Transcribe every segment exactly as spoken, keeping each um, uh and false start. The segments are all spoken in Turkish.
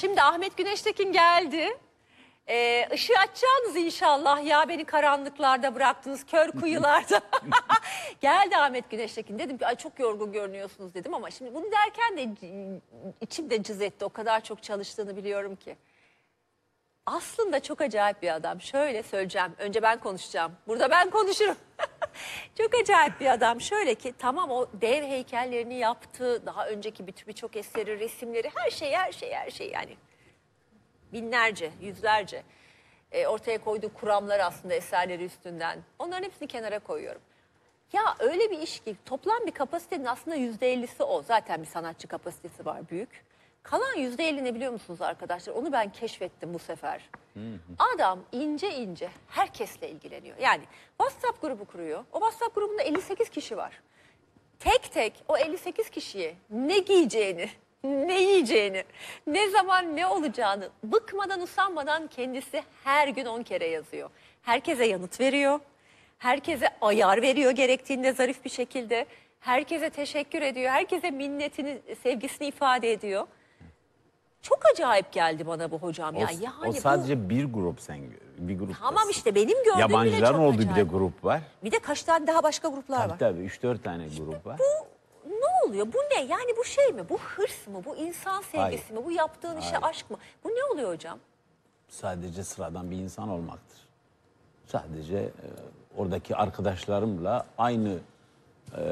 Şimdi Ahmet Güneştekin geldi. Ee, ışığı açacaksınız inşallah ya, beni karanlıklarda bıraktınız, kör kuyularda. Geldi Ahmet Güneştekin, dedim ki ay çok yorgun görünüyorsunuz dedim, ama şimdi bunu derken de içimde cız etti, o kadar çok çalıştığını biliyorum ki. Aslında çok acayip bir adam, şöyle söyleyeceğim, önce ben konuşacağım, burada ben konuşurum. Çok acayip bir adam, şöyle ki tamam, o dev heykellerini yaptı, daha önceki birçok eseri, resimleri, her şey her şey her şey yani. Binlerce, yüzlerce e, ortaya koyduğu kuramlar aslında eserleri üstünden. Onların hepsini kenara koyuyorum. Ya öyle bir iş ki toplam bir kapasitenin aslında yüzde ellisi o. Zaten bir sanatçı kapasitesi var büyük. Kalan yüzde elli ne biliyor musunuz arkadaşlar? Onu ben keşfettim bu sefer. Hı hı. Adam ince ince herkesle ilgileniyor. Yani WhatsApp grubu kuruyor. O WhatsApp grubunda elli sekiz kişi var. Tek tek o elli sekiz kişiye ne giyeceğini, ne yiyeceğini, ne zaman ne olacağını bıkmadan usanmadan kendisi her gün on kere yazıyor. Herkese yanıt veriyor. Herkese ayar veriyor gerektiğinde zarif bir şekilde. Herkese teşekkür ediyor. Herkese minnetini, sevgisini ifade ediyor. Çok acayip geldi bana bu hocam. O, ya. Yani o sadece bu... bir grup sen bir grup. Tamam işte benim gördüğüm Yabancıların bile çok olduğu acayip. bir de grup var. Bir de kaç tane daha başka gruplar tabii, var. Tabii üç dört tane grup var. Bu ne oluyor? Bu ne? Yani bu şey mi? Bu hırs mı? Bu insan sevgisi Hayır. mi? Bu yaptığın işe Hayır. aşk mı? Bu ne oluyor hocam? Sadece sıradan bir insan olmaktır. Sadece e, oradaki arkadaşlarımla aynı e,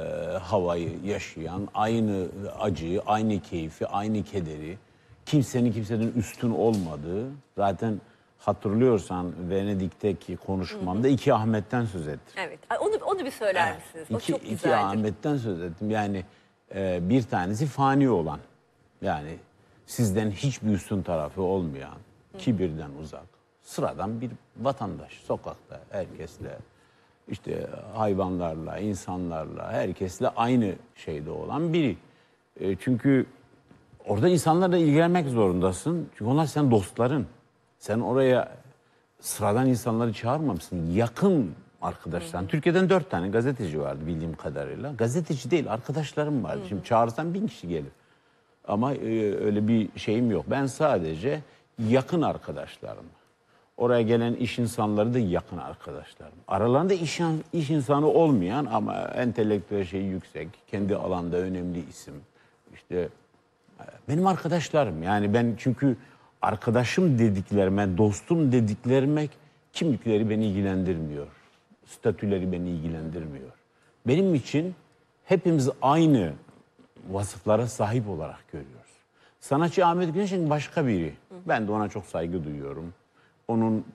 havayı yaşayan, aynı acıyı, aynı keyfi, aynı kederi, kimsenin kimsenin üstün olmadığı, zaten hatırlıyorsan Venedik'teki konuşmamda hı hı. iki Ahmet'ten söz ettim. Evet, onu onu bir söyler evet. misiniz? O iki, çok güzeldir. İki Ahmet'ten söz ettim. Yani e, bir tanesi fani olan, yani sizden hiçbir üstün tarafı olmayan, hı. kibirden uzak, sıradan bir vatandaş, sokakta herkesle, işte hayvanlarla, insanlarla, herkesle aynı şeyde olan biri. E, çünkü orada insanlarla ilgilenmek zorundasın. Çünkü onlar senin dostların. Sen oraya sıradan insanları çağırmamışsın. Yakın arkadaşlar. Hı hı. Türkiye'den dört tane gazeteci vardı bildiğim kadarıyla. Gazeteci değil, arkadaşlarım vardı. Hı hı. Şimdi çağırsam bin kişi gelir. Ama e, öyle bir şeyim yok. Ben sadece yakın arkadaşlarım. Oraya gelen iş insanları da yakın arkadaşlarım. Aralarında iş, iş insanı olmayan ama entelektüel şeyi yüksek, kendi alanda önemli isim. İşte benim arkadaşlarım. Yani ben çünkü arkadaşım dediklerime, dostum dediklerime kimlikleri beni ilgilendirmiyor. Statüleri beni ilgilendirmiyor. Benim için hepimiz aynı vasıflara sahip olarak görüyoruz. Sanatçı Ahmet Güneş'in başka biri. Ben de ona çok saygı duyuyorum. Onun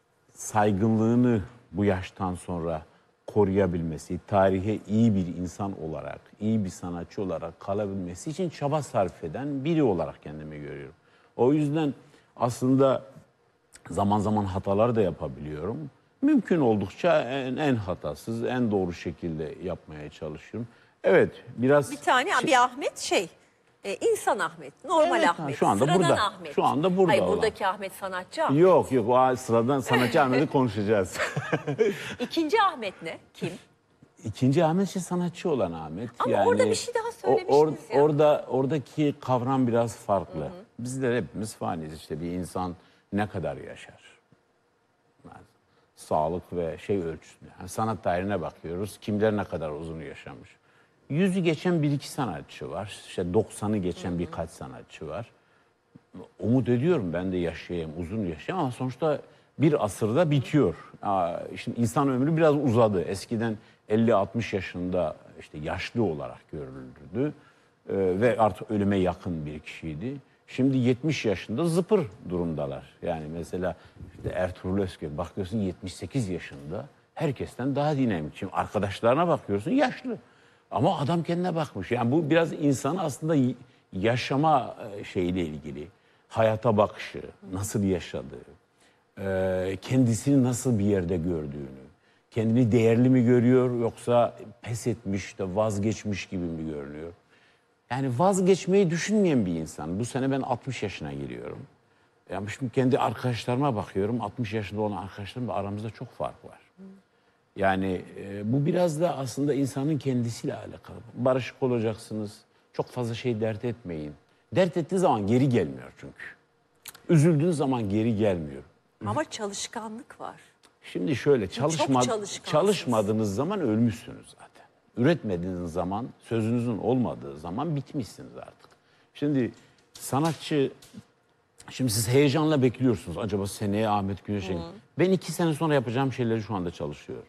saygınlığını bu yaştan sonra koruyabilmesi, tarihe iyi bir insan olarak, iyi bir sanatçı olarak kalabilmesi için çaba sarf eden biri olarak kendimi görüyorum. O yüzden aslında zaman zaman hatalar da yapabiliyorum. Mümkün oldukça en, en hatasız, en doğru şekilde yapmaya çalışıyorum. Evet, biraz... Bir tane şey, bir Ahmet şey... Ee, insan Ahmet, normal evet, Ahmet, şu anda sıradan burada. Ahmet. Şu anda burada Hayır, olan. buradaki Ahmet sanatçı Ahmet. Yok yok, o sıradan sanatçı Ahmet'i konuşacağız. İkinci Ahmet ne? Kim? İkinci Ahmet şey sanatçı olan Ahmet. Ama yani, orada bir şey daha söylemiştiniz or, ya. Orada, oradaki kavram biraz farklı. Hı hı. Bizler hepimiz faniyiz. İşte bir insan ne kadar yaşar? Yani, sağlık ve şey ölçüsünde. Yani sanat tarihine bakıyoruz. Kimler ne kadar uzun yaşamış? Yüzü geçen bir iki sanatçı var. İşte doksanı geçen hı hı. birkaç sanatçı var. Umut ediyorum ben de yaşayayım, uzun yaşayayım, ama sonuçta bir asırda bitiyor. Aa, şimdi insan ömrü biraz uzadı. Eskiden elli altmış yaşında işte yaşlı olarak görülürdü. Ee, ve artık ölüme yakın bir kişiydi. Şimdi yetmiş yaşında zıpır durumdalar. Yani mesela işte Ertuğrul Özkök bakıyorsun yetmiş sekiz yaşında, herkesten daha dinamik. Şimdi arkadaşlarına bakıyorsun yaşlı. Ama adam kendine bakmış. Yani bu biraz insanı aslında yaşama şeyiyle ilgili. Hayata bakışı, nasıl yaşadığı, kendisini nasıl bir yerde gördüğünü, kendini değerli mi görüyor yoksa pes etmiş de vazgeçmiş gibi mi görünüyor? Yani vazgeçmeyi düşünmeyen bir insan. Bu sene ben altmış yaşına giriyorum. Yani şimdi kendi arkadaşlarıma bakıyorum. altmış yaşında olan arkadaşlarımla aramızda çok fark var. Yani e, bu biraz da aslında insanın kendisiyle alakalı. Barışık olacaksınız. Çok fazla şey dert etmeyin. Dert ettiği zaman geri gelmiyor çünkü. Üzüldüğün zaman geri gelmiyor. Ama çalışkanlık var. Şimdi şöyle çalışma, çalışkansınız. çalışmadığınız zaman ölmüşsünüz zaten. Üretmediğiniz zaman, sözünüzün olmadığı zaman bitmişsiniz artık. Şimdi sanatçı, şimdi siz heyecanla bekliyorsunuz. Acaba seneye Ahmet Güneş'e... Ben iki sene sonra yapacağım şeyleri şu anda çalışıyorum.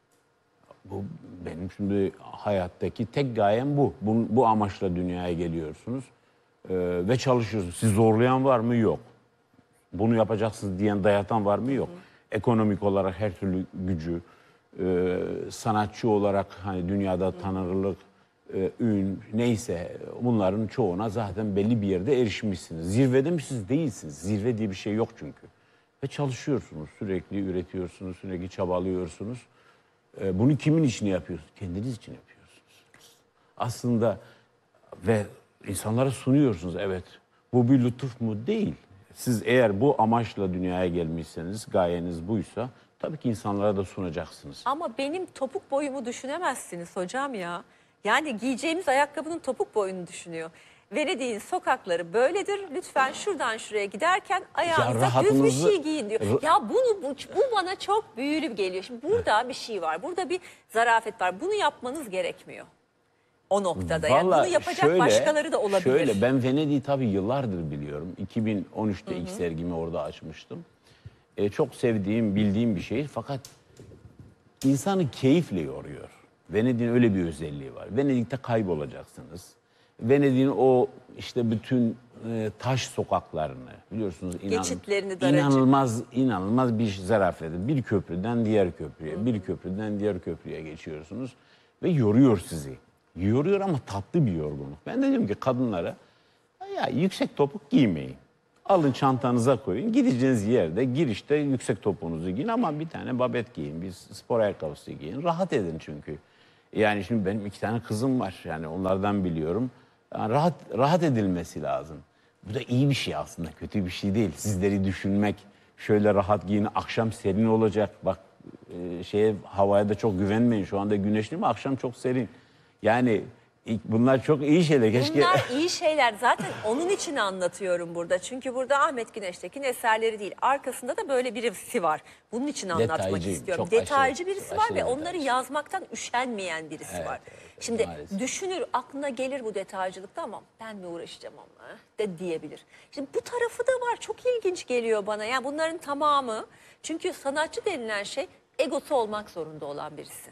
Bu benim şimdi hayattaki tek gayem bu. Bu, bu amaçla dünyaya geliyorsunuz ee, ve çalışıyorsunuz. Sizi zorlayan var mı? Yok. Bunu yapacaksınız diyen, dayatan var mı? Yok. Ekonomik olarak her türlü gücü, e, sanatçı olarak hani dünyada tanınırlık, e, ün neyse bunların çoğuna zaten belli bir yerde erişmişsiniz. Zirvede mi siz değilsiniz? Zirve diye bir şey yok çünkü. Ve çalışıyorsunuz, sürekli üretiyorsunuz, sürekli çabalıyorsunuz. E, bunu kimin için yapıyorsunuz? Kendiniz için yapıyorsunuz. Aslında ve insanlara sunuyorsunuz, evet. Bu bir lütuf mu? Değil. Siz eğer bu amaçla dünyaya gelmişseniz, gayeniz buysa tabii ki insanlara da sunacaksınız. Ama benim topuk boyumu düşünemezsiniz hocam ya. Yani giyeceğimiz ayakkabının topuk boyunu düşünüyor. Venedik'in sokakları böyledir. Lütfen şuradan şuraya giderken ayağınıza düz bir şey giyin diyor. Ya bunu bu, bu bana çok büyülü geliyor. Şimdi burada bir şey var. Burada bir zarafet var. Bunu yapmanız gerekmiyor. O noktada. Yani Vallahi bunu yapacak şöyle, başkaları da olabilir. Şöyle ben Venedik'i tabii yıllardır biliyorum. iki bin on üçte ilk sergimi orada açmıştım. Ee, çok sevdiğim, bildiğim bir şehir fakat insanı keyifle yoruyor. Venedik'in öyle bir özelliği var. Venedik'te kaybolacaksınız. Venedik'in o işte bütün e, taş sokaklarını biliyorsunuz, inan, Geçitlerini daracık. inanılmaz inanılmaz bir zarafet. Bir köprüden diğer köprüye, Hı. bir köprüden diğer köprüye geçiyorsunuz ve yoruyor sizi. Yoruyor ama tatlı bir yorgunluk. Ben de diyorum ki kadınlara ya yüksek topuk giymeyin. Alın çantanıza koyun. Gideceğiniz yerde girişte yüksek topuğunuzu giyin ama bir tane babet giyin, bir spor ayakkabısı giyin. Rahat edin çünkü. Yani şimdi benim iki tane kızım var. Yani onlardan biliyorum. Yani rahat rahat edilmesi lazım. Bu da iyi bir şey aslında. Kötü bir şey değil. Sizleri düşünmek. Şöyle rahat giyin. Akşam serin olacak. Bak e, şeye havaya da çok güvenmeyin. Şu anda güneşli mi? Akşam çok serin. Yani bunlar çok iyi şeyler. Keşke... Bunlar iyi şeyler. Zaten onun için anlatıyorum burada. Çünkü burada Ahmet Güneş'tekin eserleri değil. Arkasında da böyle birisi var. Bunun için anlatmak Detaycı, istiyorum. çok Detaycı aşırı, birisi çok var aşırı ve onları detaycı. yazmaktan üşenmeyen birisi Evet, var. evet, evet, Şimdi maalesef. düşünür, aklına gelir bu detaycılıkta ama ben mi uğraşacağım ama de diyebilir. Şimdi bu tarafı da var. Çok ilginç geliyor bana. Yani bunların tamamı, çünkü sanatçı denilen şey egosu olmak zorunda olan birisi.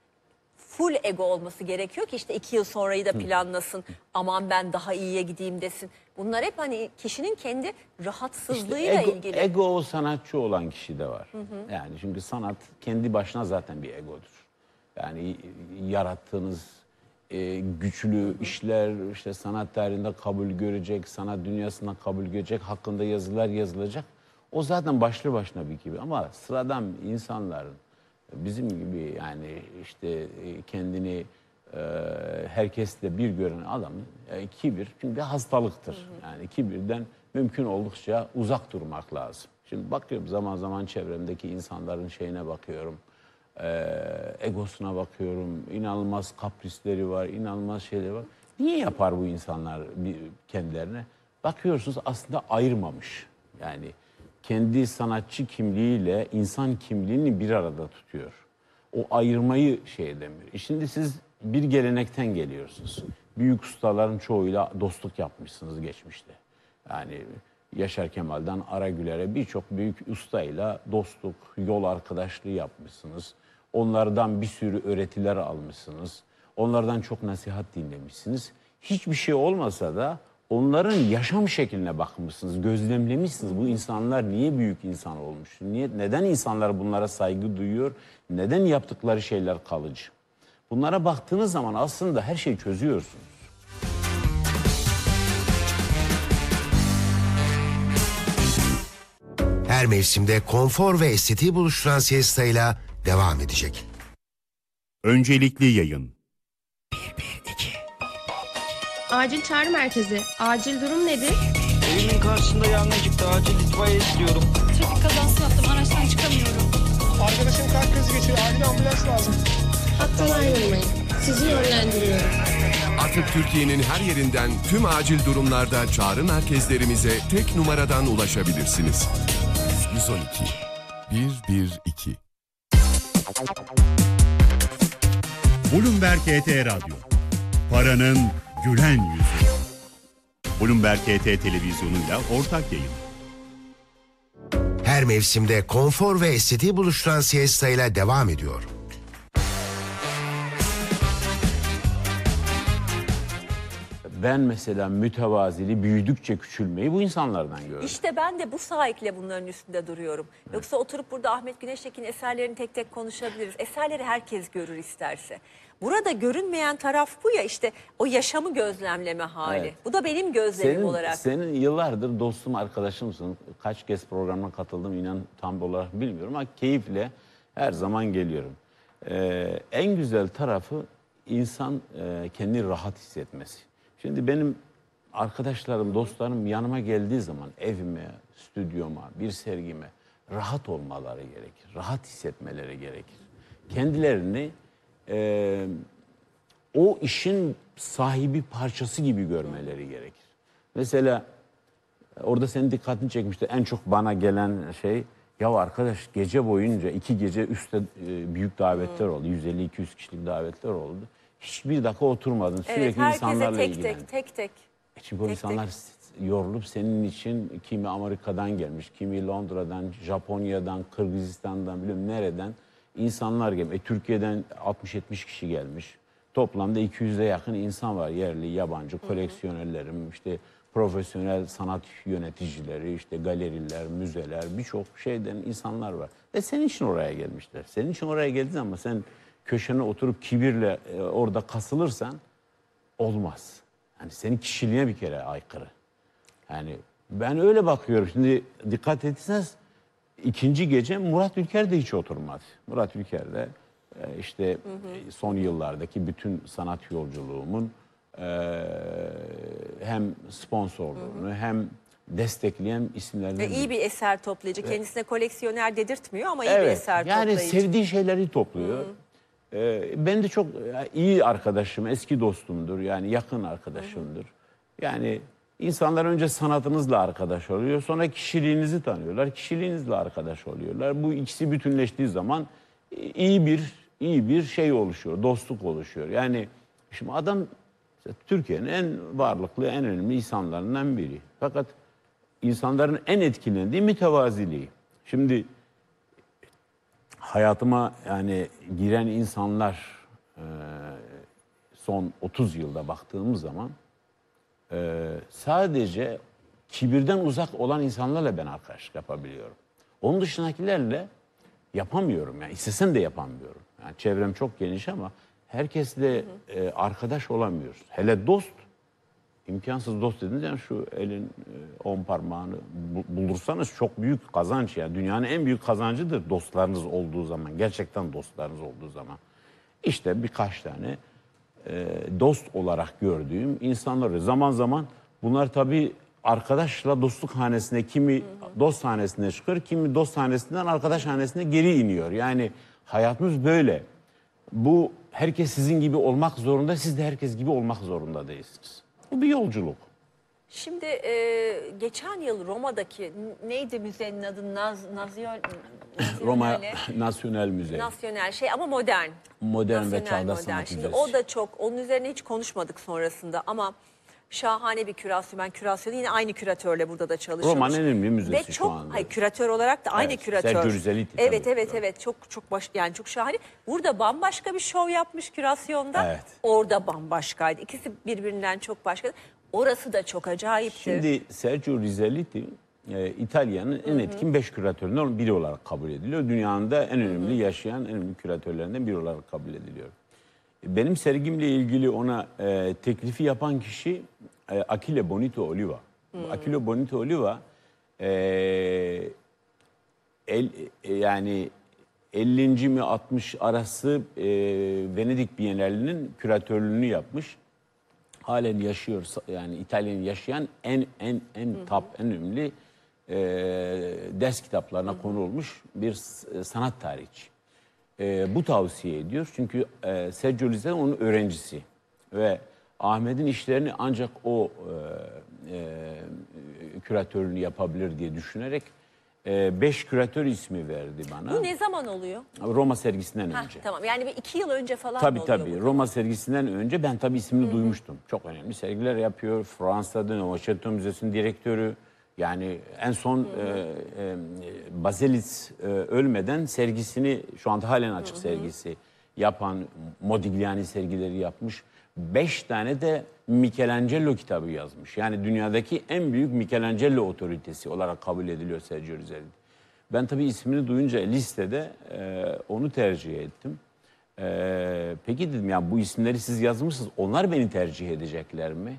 Full ego olması gerekiyor ki işte iki yıl sonrayı da planlasın. Aman ben daha iyiye gideyim desin. Bunlar hep hani kişinin kendi rahatsızlığıyla İşte ego, ilgili. ego o sanatçı olan kişi de var. Hı hı. Yani çünkü sanat kendi başına zaten bir egodur. Yani yarattığınız e, güçlü hı hı. işler işte sanat tarihinde kabul görecek, sanat dünyasında kabul görecek, hakkında yazılar yazılacak. O zaten başlı başına bir gibi ama sıradan insanların bizim gibi yani işte kendini e, herkesle bir gören adam e, kibir çünkü bir hastalıktır. Hı hı. Yani kibirden mümkün oldukça uzak durmak lazım. Şimdi bakıyorum zaman zaman çevremdeki insanların şeyine bakıyorum. E, egosuna bakıyorum. İnanılmaz kaprisleri var, inanılmaz şeyleri var. Niye yapar bu insanlar kendilerine? Bakıyorsunuz aslında ayırmamış. Yani kendi sanatçı kimliğiyle insan kimliğini bir arada tutuyor. O ayırmayı şey edemiyor. E şimdi siz bir gelenekten geliyorsunuz. Büyük ustaların çoğuyla dostluk yapmışsınız geçmişte. Yani Yaşar Kemal'den Aragüler'e birçok büyük ustayla dostluk, yol arkadaşlığı yapmışsınız. Onlardan bir sürü öğretiler almışsınız. Onlardan çok nasihat dinlemişsiniz. Hiçbir şey olmasa da onların yaşam şekline bakmışsınız, gözlemlemişsiniz. Bu insanlar niye büyük insan olmuş? Niye, neden insanlar bunlara saygı duyuyor? Neden yaptıkları şeyler kalıcı? Bunlara baktığınız zaman aslında her şeyi çözüyorsunuz. Her mevsimde konfor ve estetiği buluşturan siestayla devam edecek. Öncelikli yayın. Acil çağrı merkezi. Acil durum nedir? Evimin karşısında yangın çıktı. Acil itfaiye istiyorum. Trafik kazası yaptım. Araçtan çıkamıyorum. Arkadaşım kalp krizi geçiriyor. Acil ambulans lazım. Hattan ayrılmayın. Sizi yönlendiriyorum. Artık Türkiye'nin her yerinden tüm acil durumlarda çağrı merkezlerimize tek numaradan ulaşabilirsiniz. yüz on iki bir bir iki. Bloomberg H T Radyo. Paranın gülen yüzü. Bloomberg H T televizyonuyla ortak yayın. Her mevsimde konfor ve estetiği buluşturan siesta ile devam ediyor. Ben mesela mütevazili büyüdükçe küçülmeyi bu insanlardan gördüm. İşte ben de bu sahikle bunların üstünde duruyorum. Yoksa oturup burada Ahmet Güneştekin eserlerini tek tek konuşabiliriz. Eserleri herkes görür isterse. Burada görünmeyen taraf bu ya, işte o yaşamı gözlemleme hali. Evet. Bu da benim gözlemim Senin, olarak. senin yıllardır dostum, arkadaşımsın. Kaç kez programına katıldım inan tam olarak bilmiyorum ama keyifle her zaman geliyorum. Ee, en güzel tarafı insan e, kendini rahat hissetmesi. Şimdi benim arkadaşlarım, dostlarım yanıma geldiği zaman evime, stüdyoma, bir sergime rahat olmaları gerekir. Rahat hissetmeleri gerekir. Kendilerini e, o işin sahibi parçası gibi görmeleri gerekir. Mesela orada senin dikkatini çekmişti. En çok bana gelen şey, ya arkadaş gece boyunca iki gece üstte e, büyük davetler oldu. yüz elli iki yüz kişilik davetler oldu. Hiçbir dakika oturmadın. Evet, Sürekli herkese insanlarla tek ilgilendin. tek tek tek. E çünkü o tek insanlar yorulup senin için kimi Amerika'dan gelmiş, kimi Londra'dan, Japonya'dan, Kırgızistan'dan, bilmem nereden insanlar gelmiş. E, Türkiye'den altmış yetmiş kişi gelmiş. Toplamda iki yüze yakın insan var. Yerli, yabancı, koleksiyonerlerim, işte profesyonel sanat yöneticileri, işte galeriler, müzeler, birçok şeyden insanlar var. Ve senin için oraya gelmişler. Senin için oraya geldin ama sen köşene oturup kibirle e, orada kasılırsan olmaz. Yani senin kişiliğine bir kere aykırı. Yani ben öyle bakıyorum. Şimdi dikkat etseniz ikinci gece Murat Ülker de hiç oturmadı. Murat Ülker de e, işte hı hı. son yıllardaki bütün sanat yolculuğumun e, hem sponsorluğunu hı hı. hem destekleyen isimlerden. Ve iyi bir eser toplayıcı. Evet. Kendisine koleksiyoner dedirtmiyor ama iyi evet, bir eser yani toplayıcı. Yani sevdiği şeyleri topluyor. Hı hı. Ben de çok iyi arkadaşım, eski dostumdur. Yani yakın arkadaşımdır. Yani insanlar önce sanatınızla arkadaş oluyor. Sonra kişiliğinizi tanıyorlar. Kişiliğinizle arkadaş oluyorlar. Bu ikisi bütünleştiği zaman iyi bir iyi bir şey oluşuyor. Dostluk oluşuyor. Yani şimdi adam Türkiye'nin en varlıklı, en önemli insanlarından biri. Fakat insanların en etkilendiği mütevaziliği. Şimdi hayatıma yani giren insanlar e, son otuz yılda baktığımız zaman e, sadece kibirden uzak olan insanlarla ben arkadaşlık yapabiliyorum. Onun dışındakilerle yapamıyorum. Yani istesem de yapamıyorum. Yani çevrem çok geniş ama herkesle e, arkadaş olamıyoruz. Hele dost, imkansız dost dediniz yani şu elin on parmağını bulursanız çok büyük kazanç yani. Dünyanın en büyük kazancıdır dostlarınız olduğu zaman. Gerçekten dostlarınız olduğu zaman. İşte birkaç tane e, dost olarak gördüğüm insanlar. Zaman zaman bunlar tabii arkadaşla dostluk hanesine, kimi hı hı. dost hanesine çıkıyor, kimi dost hanesinden arkadaş hanesine geri iniyor. Yani hayatımız böyle. Bu herkes sizin gibi olmak zorunda, siz de herkes gibi olmak zorunda değilsiniz. Bu bir yolculuk. Şimdi e, geçen yıl Roma'daki neydi müzenin adı? Naz, Nazyon, Roma Nasyonel Müze. Nasyonel şey ama modern. Modern Nasyonel ve çağdaş modern. sanat Şimdi müzesi. o da çok, onun üzerine hiç konuşmadık sonrasında ama şahane bir kürasyon. Ben kürasyonu yine aynı küratörle burada da çalışıyormuş. Roma'nın en önemli müzesi ve şu çok, anda. Hayır, küratör olarak da aynı Evet, küratör. Sergio Rizzoliti Evet tabii. evet evet çok çok baş, yani çok şahane. Burada bambaşka bir şov yapmış kürasyonda. Evet. Orada bambaşkaydı. İkisi birbirinden çok başka. Orası da çok acayipti. Şimdi Sergio Rizzoliti e, İtalya'nın en etkin beş küratöründen biri olarak kabul ediliyor. Dünyanın da en önemli yaşayan en önemli küratörlerinden biri olarak kabul ediliyor. Benim sergimle ilgili ona e, teklifi yapan kişi e, Achille Bonito Oliva. Hmm. Achille Bonito Oliva e, el, e, yani ellinci mi altmış arası e, Venedik Bienalinin küratörlüğünü yapmış. Halen yaşıyor, yani İtalya'nın yaşayan en en en hı hı. top, en önemli e, ders kitaplarına hı hı. konu olmuş bir sanat tarihçi. E, bu tavsiye ediyor çünkü e, Sergio Rizzoliti onun öğrencisi ve Ahmet'in işlerini ancak o e, e, küratörünü yapabilir diye düşünerek e, beş küratör ismi verdi bana. Bu ne zaman oluyor? Roma sergisinden Heh, önce. tamam, yani bir iki yıl önce falan Tabii mı oluyor tabii. bu? Roma sergisinden önce ben tabii ismini duymuştum. Çok önemli sergiler yapıyor. Fransa'da Neuchâtel Müzesi'nin direktörü. Yani en son e, e, Baselis e, ölmeden sergisini, şu anda halen açık sergisi yapan, Modigliani sergileri yapmış. Beş tane de Michelangelo kitabı yazmış. Yani dünyadaki en büyük Michelangelo otoritesi olarak kabul ediliyor Sergio Rizzardi. Ben tabii ismini duyunca listede e, onu tercih ettim. E, peki dedim ya bu isimleri siz yazmışsınız. Onlar beni tercih edecekler mi?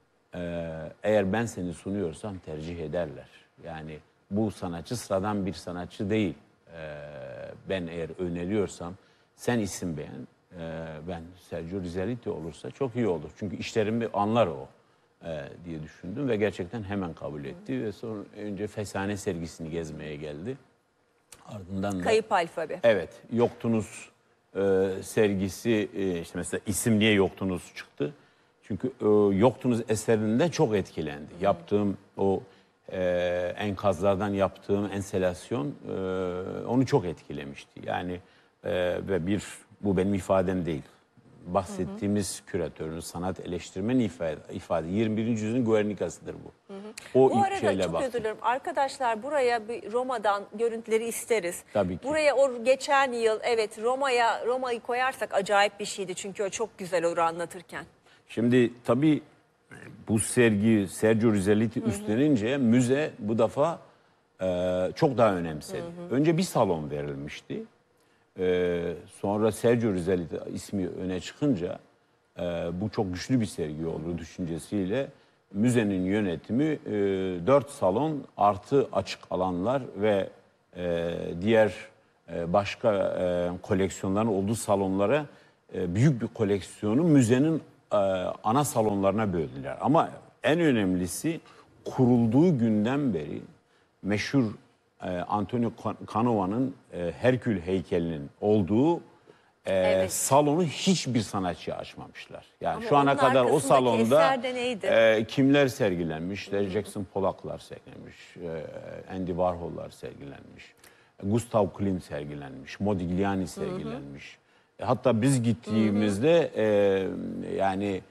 E, eğer ben seni sunuyorsam tercih ederler. Yani bu sanatçı sıradan bir sanatçı değil. E, ben eğer öneriyorsam sen isim beğen. E, ben Sergio Rizzardi olursa çok iyi olur. Çünkü işlerimi anlar o. E, diye düşündüm ve gerçekten hemen kabul etti ve sonra önce Fesane sergisini gezmeye geldi. Ardından da Kayıp alfabe. evet, Yoktunuz e, sergisi e, işte mesela isim niye Yoktunuz çıktı? Çünkü e, Yoktunuz eserinde çok etkilendi. Yaptığım o e, enkazlardan yaptığım enselasyon e, onu çok etkilemişti. Yani e, ve bir bu benim ifadem değil. Bahsettiğimiz küratörün, sanat eleştirmen ifade, ifade. yirmi birinci yüzyılın Guernica'sıdır bu. O Bu ilk arada şeyle çok baktım. özür dilerim. Arkadaşlar buraya bir Roma'dan görüntüleri isteriz. Tabii ki. Buraya o geçen yıl evet Roma'ya Roma'yı koyarsak acayip bir şeydi. Çünkü o çok güzel olur anlatırken. Şimdi tabii bu sergi Sergio Rizzardi üstlenince müze bu defa e, çok daha önemsedi. Önce bir salon verilmişti. E, sonra Sergio Rizzardi ismi öne çıkınca e, bu çok güçlü bir sergi olduğu düşüncesiyle müzenin yönetimi e, dört salon artı açık alanlar ve e, diğer e, başka e, koleksiyonların olduğu salonlara e, büyük bir koleksiyonu müzenin e, ana salonlarına böldüler. Ama en önemlisi kurulduğu günden beri meşhur e, Antonio Canova'nın e, Herkül heykelinin olduğu e, Evet. salonu hiçbir sanatçıya açmamışlar. Yani Ama şu ana onun kadar o arkasındaki salonda eser de neydi? e, kimler sergilenmiş? İşte Jackson Pollock'lar sergilenmiş, e, Andy Warhol'lar sergilenmiş, Gustav Klimt sergilenmiş, Modigliani sergilenmiş. E, hatta biz gittiğimizde e, yani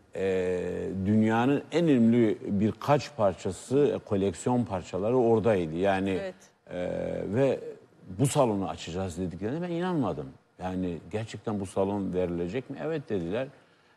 e, dünyanın en önemli birkaç parçası, e, koleksiyon parçaları oradaydı. Yani Evet. e, ve bu salonu açacağız dediklerine ben inanmadım. Yani gerçekten bu salon verilecek mi? Evet dediler.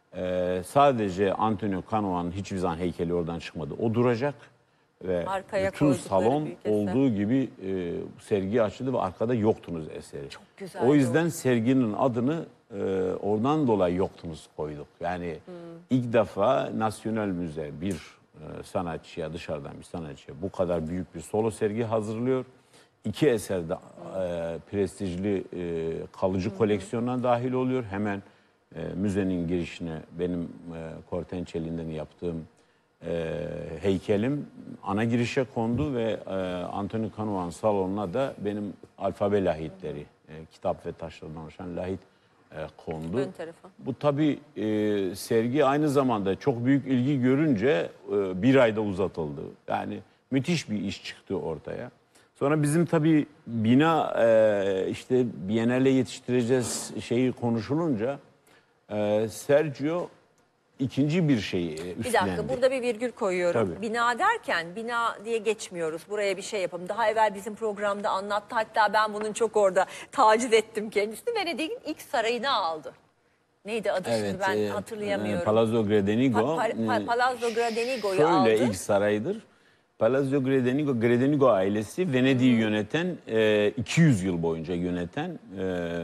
E, sadece Antonio Canova'nın hiçbir zaman heykeli oradan çıkmadı. O duracak ve Arkaya bütün koydukları salon büyük eser. olduğu gibi e, sergi açıldı ve arkada Yoktunuz eseri. Çok güzel O yüzden oldu. serginin adını e, oradan dolayı Yoktunuz koyduk. Yani ilk defa Nasyonel Müze bir e, sanatçıya, dışarıdan bir sanatçıya bu kadar büyük bir solo sergi hazırlıyor. İki eser de e, prestijli e, kalıcı koleksiyona dahil oluyor. Hemen e, müzenin girişine benim e, Cortencelli'nden yaptığım e, heykelim ana girişe kondu ve e, Antonio Canova'nın salonuna da benim alfabe lahitleri, e, kitap ve taşlardan oluşan lahit e, kondu. Ön tarafa. Bu tabii e, sergi aynı zamanda çok büyük ilgi görünce e, bir ayda uzatıldı. Yani müthiş bir iş çıktı ortaya. Sonra bizim tabii bina e, işte Biennale yetiştireceğiz şeyi konuşulunca e, Sergio ikinci bir şeyi üstlendi. Bir dakika burada bir virgül koyuyorum. Tabii. Bina derken bina diye geçmiyoruz. Buraya bir şey yapalım. Daha evvel bizim programda anlattı. Hatta ben bunun çok orada taciz ettim kendisini. Venedik'in ilk sarayını aldı. Neydi adı şimdi ben e, hatırlayamıyorum. e, Palazzo Gradenigo. Pa- pa- pa- e, Palazzo Gradenigo'yu Şöyle aldı. ilk saraydır. Palazzo Gradenigo, Gradenigo ailesi Venedik'i yöneten, e, iki yüz yıl boyunca yöneten e,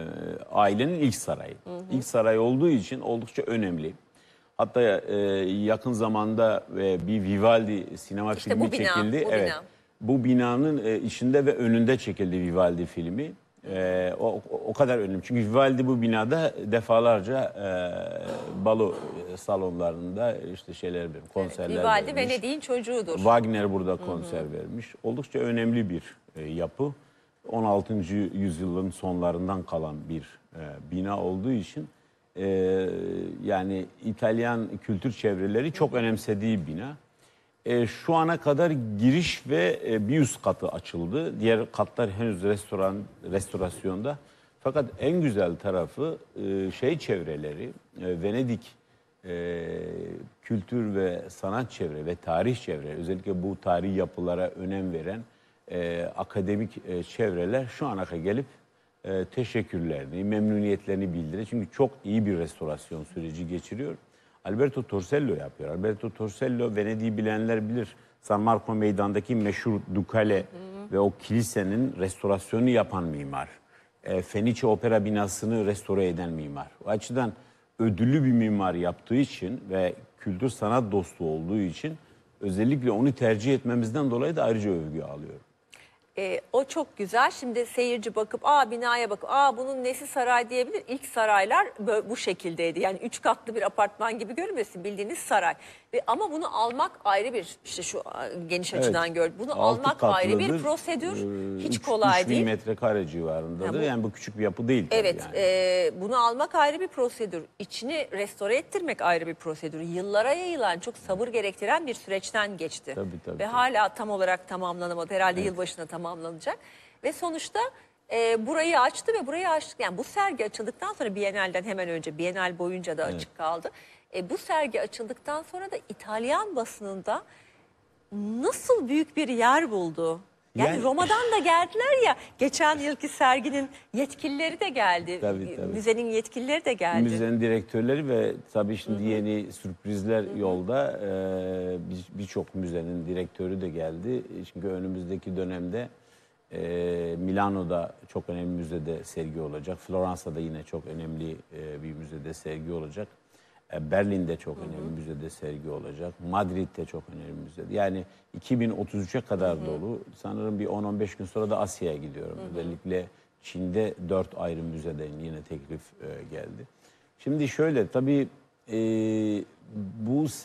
ailenin ilk sarayı. İlk saray olduğu için oldukça önemli. Hatta e, yakın zamanda e, bir Vivaldi sinema İşte filmi bu bina, çekildi. bu evet. bina. Bu binanın e, içinde ve önünde çekildi Vivaldi filmi. E, o, o kadar önemli. Çünkü Vivaldi bu binada defalarca e, balo salonlarında işte şeyler vermiş, konserler Vivaldi vermiş. Venedik'in çocuğudur. Wagner burada konser vermiş. Oldukça önemli bir e, yapı. on altıncı yüzyılın sonlarından kalan bir e, bina olduğu için e, yani İtalyan kültür çevreleri çok önemsediği bina. E, şu ana kadar giriş ve e, bir üst katı açıldı. Diğer katlar henüz restoran restorasyonda. Fakat en güzel tarafı e, şey çevreleri, e, Venedik e, kültür ve sanat çevre ve tarih çevre, özellikle bu tarihi yapılara önem veren e, akademik e, çevreler şu ana kadar gelip e, teşekkürlerini, memnuniyetlerini bildiriyor. Çünkü çok iyi bir restorasyon süreci geçiriyor. Alberto Torsello yapıyor. Alberto Torsello, Venedik'i bilenler bilir. San Marco Meydan'daki meşhur Ducale ve o kilisenin restorasyonunu yapan mimar. E, Fenice Opera binasını restore eden mimar. O açıdan ödüllü bir mimar yaptığı için ve kültür sanat dostu olduğu için özellikle onu tercih etmemizden dolayı da ayrıca övgü alıyorum. E, o çok güzel. Şimdi seyirci bakıp aa binaya bakıp aa bunun nesi saray diyebilir. İlk saraylar böyle, bu şekildeydi. Yani üç katlı bir apartman gibi görünmesin, bildiğiniz saray. Ve ama bunu almak ayrı bir, işte şu geniş açıdan gör. Bunu Altı almak ayrı bir katlıdır. prosedür. Ee, Hiç üç- kolay üç bin değil. metrekare civarındadır. Ya bu- Yani bu küçük bir yapı değil tabii Evet, yani. e, bunu almak ayrı bir prosedür. İçini restore ettirmek ayrı bir prosedür. Yıllara yayılan, çok sabır gerektiren bir süreçten geçti. Tabii, tabii, Ve tabii. hala tam olarak tamamlanamadı. Herhalde yılbaşına tamamlanacak. Ve sonuçta e, burayı açtı ve burayı açtık. Yani bu sergi açıldıktan sonra Biennale'den hemen önce, Biennale boyunca da açık kaldı. E, bu sergi açıldıktan sonra da İtalyan basınında nasıl büyük bir yer buldu. Yani, Yani- Roma'dan da geldiler ya. Geçen yılki serginin yetkilileri de geldi. Tabii, tabii. Müzenin yetkilileri de geldi. Müzenin direktörleri ve tabii şimdi yeni sürprizler yolda. Ee, bir- Birçok müzenin direktörü de geldi. Çünkü önümüzdeki dönemde e, Milano'da çok önemli müzede sergi olacak. Floransa'da yine çok önemli e, bir müzede sergi olacak. E, Berlin'de çok önemli müzede sergi olacak. Madrid'de çok önemli müzede. Yani iki bin otuz üçe kadar dolu. Sanırım bir on on beş gün sonra da Asya'ya gidiyorum. Özellikle Çin'de dört ayrı müzeden yine teklif e, geldi. Şimdi şöyle tabii e, bu